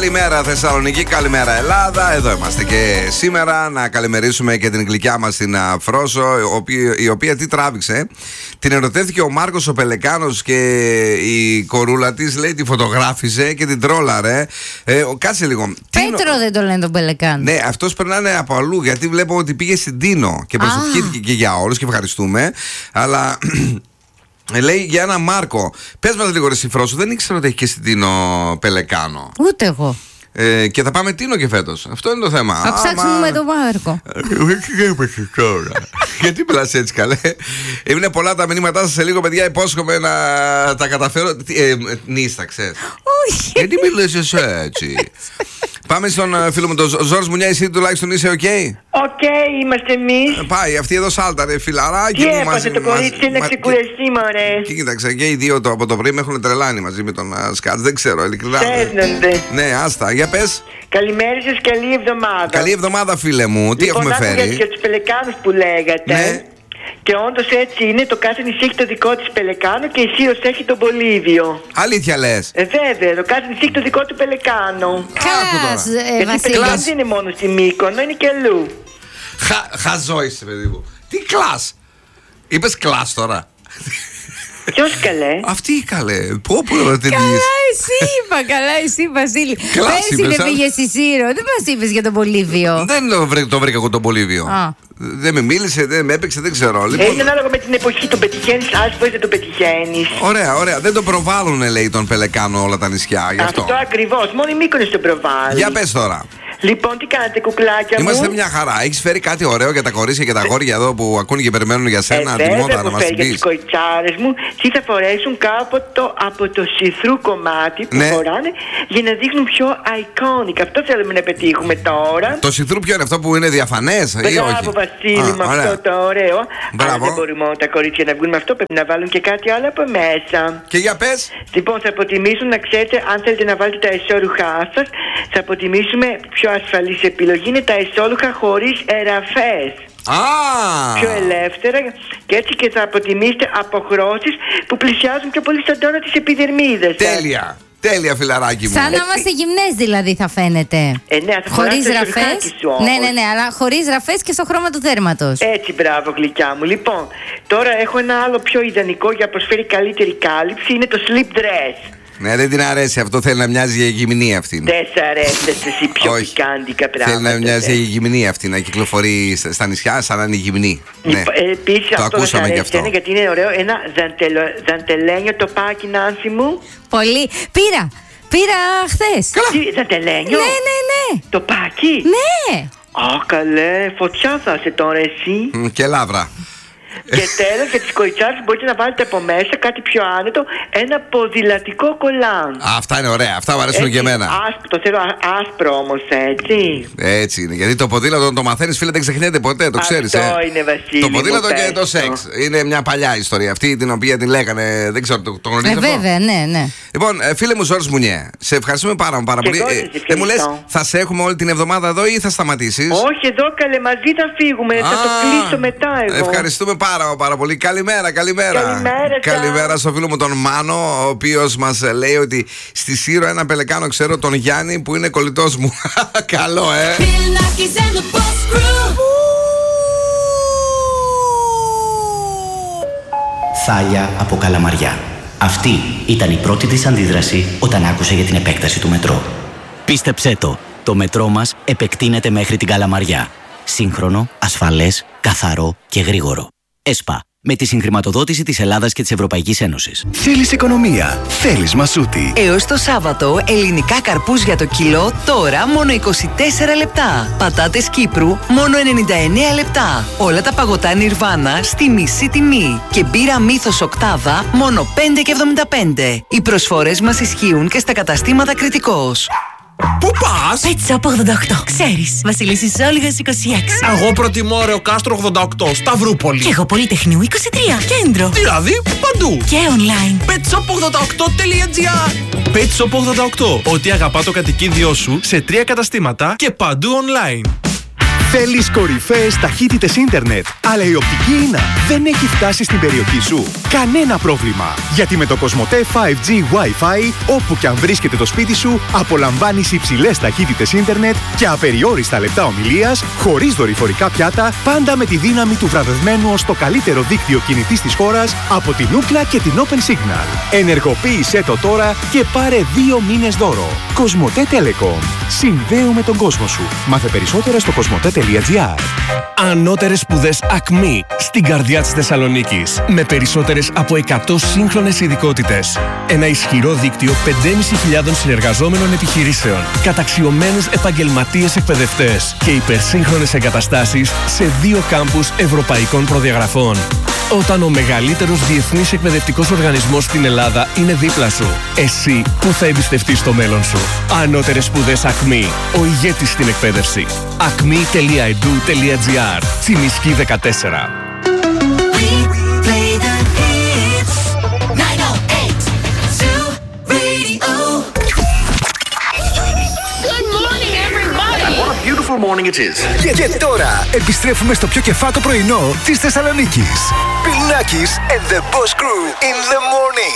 Καλημέρα Θεσσαλονίκη, καλημέρα Ελλάδα. Εδώ είμαστε και σήμερα να καλημερίσουμε και την γλυκιά μας την Φρόσο, η οποία τι τράβηξε. Την ερωτεύτηκε ο Μάρκος ο Πελεκάνος και η κορούλα της, λέει, τη φωτογράφησε και την τρόλαρε. Κάτσε λίγο. Πέτρο δεν το λένε τον Πελεκάνο. Ναι, αυτός περνάνε από αλλού, γιατί βλέπω ότι πήγε στην Τίνο και προσευχήθηκε και για όλους και ευχαριστούμε. Αλλά λέει για ένα Μάρκο. Πες μας λίγο ρε Φρόσο, δεν ήξερα ότι έχει και στην Τίνο Πελεκάνο. Ούτε εγώ. Και θα πάμε Τίνο και φέτος. Αυτό είναι το θέμα. Θα ψάξουμε με τον Μάρκο. Γιατί μιλάς έτσι καλέ? Είναι πολλά τα μηνύματά σας. Σε λίγο παιδιά υπόσχομαι να τα καταφέρω. Νίσταξες? Όχι. Γιατί μιλάς έτσι? Πάμε στον φίλο μου τον Ζόρζ Μουνιά. Εσύ τουλάχιστον είσαι οκ? Οκ, είμαστε εμείς. Πάει, αυτή εδώ σάλταρε φιλαράκι. Τι έπασε το κορίτσι να ξεκουρεστεί μωρέ? Κοίταξε, και οι δύο από το πρωί με έχουν τρελάνει μαζί με τον Σκάτς. Δεν ξέρω, ειλικρινά. Σέρνονται. Ναι, άστα, για πες. Καλημέρα σας, καλή εβδομάδα. Καλή εβδομάδα φίλε μου, τι έχουμε φέρει? Για τους Πελεκάνους που λέγατε. Ναι. Και όντως έτσι είναι, το κάθε νησί έχει το δικό της Πελεκάνο και η Σύρος έχει τον Πολύβιο. Αλήθεια λες? Βέβαια, το κάθε νησί έχει το δικό του Πελεκάνο. Κλάς, Γιατί η Πελεκάνο δεν είναι μόνο στη Μύκονο, είναι και αλλού. Χαζό είσαι παιδί μου. Τι κλάς? Είπες κλάς τώρα? Ποιος καλέ? Αυτή καλέ. Πού την Καλά εσύ είπα, καλά εσύ Βασίλη. Πέρσι δεν πήγες στη Σύρο, δεν μας είπες για τον Πολύβιο. Δεν το βρήκα εγώ τον Πολύβιο. Δεν με μίλησε, δεν με έπαιξε, δεν ξέρω. Είναι ανάλογα με την εποχή, τον πετυχαίνεις, άλλες φορές δεν τον πετυχαίνεις. Ωραία, ωραία. Δεν τον προβάλλουνε λέει τον Πελεκάνο όλα τα νησιά. Γι' αυτό ακριβώς, μόνο η Μύκονος τον προβάλλει. Για πες τώρα. Λοιπόν, τι κάνετε κουκλάκια μου? Είμαστε μια χαρά. Έχεις φέρει κάτι ωραίο για τα κορίτσια και τα αγόρια εδώ που ακούνε και περιμένουν για σένα τη μόδα να μας πεις? Για τις κοριτσάρες μου, τι θα φορέσουν από το see-through κομμάτι που φοράνε για να δείχνουν πιο iconic. Αυτό θέλουμε να πετύχουμε τώρα. Το see-through ποιο είναι, αυτό που είναι διαφανές ή όχι? Μπράβο Βασίλη, με αυτό το ωραίο. Μπράβο. Αλλά δεν μπορούμε όλα τα κορίτσια να βγουν με αυτό, πρέπει να βάλουν και κάτι άλλο από μέσα. Και για πες. Λοιπόν, θα αποτιμήσουν, να ξέρετε, αν θέλετε να βάλετε τα εσώρουχά σας, θα αποτιμήσουμε πιο ασφαλής επιλογή είναι τα εσώρουχα χωρίς εραφές. Πιο ελεύθερα και έτσι και θα αποτιμήσετε αποχρώσεις που πλησιάζουν πιο πολύ στον τόνο της επιδερμίδας. Τέλεια. Τέλεια φιλαράκι μου. Σαν να είμαστε γυμνές δηλαδή θα φαίνεται. Ναι, θα χωρίς ραφές. Ναι, αλλά χωρίς ραφές και στο χρώμα του δέρματος. Έτσι, μπράβο γλυκιά μου. Λοιπόν, τώρα έχω ένα άλλο πιο ιδανικό για να προσφέρει καλύτερη κάλυψη. Είναι το slip dress. Ναι, δεν την αρέσει αυτό, θέλει να μοιάζει για γυμνή αυτή. Δεν σ' αρέσει εσύ πιο πικάντικα πράγματα. Θέλει να μοιάζει για γυμνή αυτή, να κυκλοφορεί στα νησιά σαν να είναι γυμνή. Ναι. Επίσης το αυτό ακούσαμε δεν και αυτό. Γιατί είναι ωραίο, ένα δαντελένιο τοπάκι, Νάνση μου. Πολύ. Πήρα χθες. Τι, δαντελένιο? Ναι. Τοπάκι? Ναι. Καλέ, φωτιά θα είσαι τώρα εσύ. Και λάβρα. Και τέλος για τις κοριτσάρες μπορείτε να βάλετε από μέσα κάτι πιο άνετο, ένα ποδηλατικό κολάν. Αυτά είναι ωραία, αυτά μου αρέσουν και εμένα. Το θέλω άσπρο όμως, έτσι. Έτσι είναι, γιατί το ποδήλατο το μαθαίνεις φίλε, δεν ξεχνιέται ποτέ, το ξέρεις. Αυτό είναι Βασίλη. Το ποδήλατο και το σεξ είναι μια παλιά ιστορία, αυτή την οποία την λέγανε, δεν ξέρω, το γνωρίζετε αυτό? Βέβαια, ναι. Λοιπόν, φίλε μου Ζόρζ Μουνιέ, σε ευχαριστούμε πάρα πολύ. Δεν μου λες, θα σε έχουμε όλη την εβδομάδα εδώ ή θα σταματήσεις? Όχι, εδώ καλέ, μαζί θα φύγουμε, θα το κλείσω μετά εγώ. Ευχαριστούμε πάρα πολύ. Καλημέρα στο φίλο μου τον Μάνο, ο οποίος μας λέει ότι στη Σύρο ένα Πελεκάνο ξέρω τον Γιάννη που είναι κολλητός μου. Καλό, Θάλια από Καλαμαριά. Αυτή ήταν η πρώτη της αντίδραση όταν άκουσε για την επέκταση του μετρό. Πίστεψέ το μετρό μας επεκτείνεται μέχρι την Καλαμαριά. Σύγχρονο, ασφαλές, καθαρό και γρήγορο. ΕΣΠΑ. Με τη συγχρηματοδότηση της Ελλάδας και της Ευρωπαϊκής Ένωσης. Θέλεις οικονομία, θέλεις Μασούτη. Έως το Σάββατο, ελληνικά καρπούζια το κιλό, τώρα μόνο 24 λεπτά. Πατάτες Κύπρου, μόνο 99 λεπτά. Όλα τα παγωτά Νιρβάνα στη μισή τιμή. Και μπύρα Μύθος Οκτάδα, μόνο 5,75. Οι προσφορές μας ισχύουν και στα καταστήματα Κρητικός. Πού πας? Pet Shop 88. Ξέρεις, Βασιλίσσης Όλγας 26. Εγώ προτιμώ Ρεο Κάστρο 88, Σταυρούπολη. Και εγώ Πολυτεχνείου 23, κέντρο. Δηλαδή παντού. Και online. petshop88.gr. Pet Shop 88. Ό,τι αγαπά το κατοικίδιό σου σε 3 καταστήματα και παντού online. Θέλεις κορυφαίες ταχύτητες ίντερνετ, αλλά η οπτική ίνα δεν έχει φτάσει στην περιοχή σου? Κανένα πρόβλημα, γιατί με το Κοσμοτέ 5G Wi-Fi, όπου και αν βρίσκεται το σπίτι σου, απολαμβάνεις υψηλές ταχύτητες ίντερνετ και απεριόριστα λεπτά ομιλίας, χωρίς δορυφορικά πιάτα, πάντα με τη δύναμη του βραβευμένου ως το καλύτερο δίκτυο κινητής της χώρας από την Ookla και την Open Signal. Ενεργοποίησέ το τώρα και πάρε 2 μήνες δώρο. Κοσμοτέ Telecom. Συνδέουμε τον κόσμο σου. Μάθε περισσότερα στο κοσμοτέ.gr. Ανώτερες σπουδές ΑΚΜΗ στην καρδιά της Θεσσαλονίκης. Με περισσότερες από 100 σύγχρονες ειδικότητες. Ένα ισχυρό δίκτυο 5.500 συνεργαζόμενων επιχειρήσεων. Καταξιωμένους επαγγελματίες εκπαιδευτές. Και υπερσύγχρονες εγκαταστάσεις σε 2 κάμπους ευρωπαϊκών προδιαγραφών. Όταν ο μεγαλύτερος διεθνής εκπαιδευτικός οργανισμός στην Ελλάδα είναι δίπλα σου, εσύ που θα εμπιστευτείς το μέλλον σου. Ανώτερες σπουδές ΑΚΜΗ. Ο ηγέτης στην εκπαίδευση. acme.edu.gr. Τσιμισκή 14. Morning it is. Και τώρα επιστρέφουμε στο πιο κεφάτο πρωινό της Θεσσαλονίκης. Πιλνάκης and the Boss Crew in the morning.